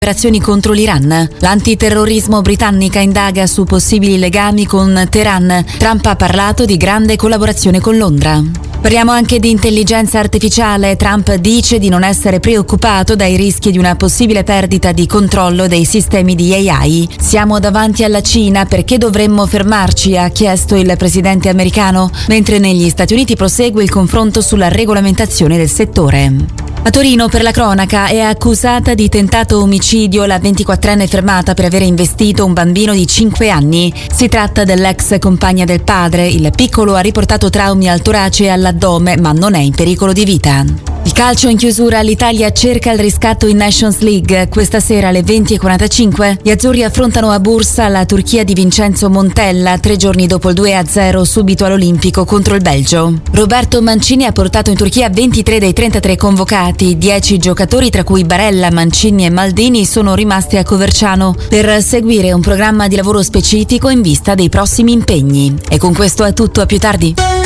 operazioni contro l'Iran. L'antiterrorismo britannica indaga su possibili legami con Teheran. Trump ha parlato di grande collaborazione con Londra. Parliamo anche di intelligenza artificiale. Trump dice di non essere preoccupato dai rischi di una possibile perdita di controllo dei sistemi di AI. Siamo davanti alla Cina, perché dovremmo fermarci? Ha chiesto il presidente americano, mentre negli Stati Uniti prosegue il confronto sulla regolamentazione del settore. A Torino, per la cronaca, è accusata di tentato omicidio la 24enne fermata per aver investito un bambino di 5 anni. Si tratta dell'ex compagna del padre. Il piccolo ha riportato traumi al torace e all'addome, ma non è in pericolo di vita. Il calcio in chiusura, l'Italia cerca il riscatto in Nations League. Questa sera alle 20:45 gli azzurri affrontano a Bursa la Turchia di Vincenzo Montella, 3 giorni dopo il 2-0 subito all'Olimpico contro il Belgio. Roberto Mancini ha portato in Turchia 23 dei 33 convocati. 10 giocatori, tra cui Barella, Mancini e Maldini, sono rimasti a Coverciano per seguire un programma di lavoro specifico in vista dei prossimi impegni. E con questo è tutto, a più tardi.